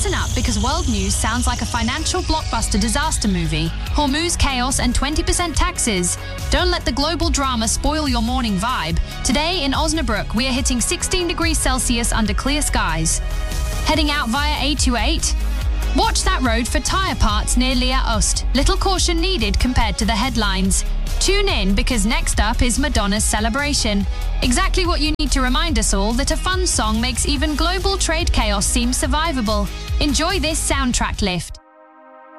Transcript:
Listen up, because world news sounds like a financial blockbuster disaster movie. Hormuz chaos and 20% taxes. Don't let the global drama spoil your morning vibe. Today in Osnabrück, we are hitting 16 degrees Celsius under clear skies. Heading out via A28? Watch that road for tyre parts near Lea Ost. Little caution needed compared to the headlines. Tune in, because next up is Madonna's Celebration. Exactly what you need to remind us all that a fun song makes even global trade chaos seem survivable. Enjoy this soundtrack lift.